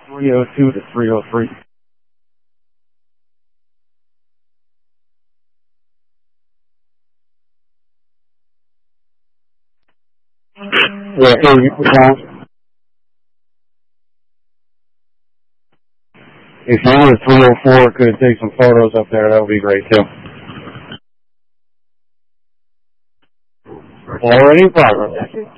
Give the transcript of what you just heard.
302 to 303. Yeah, hey, you put down. If you were 304, could take some photos up there, that would be great too. Already in progress.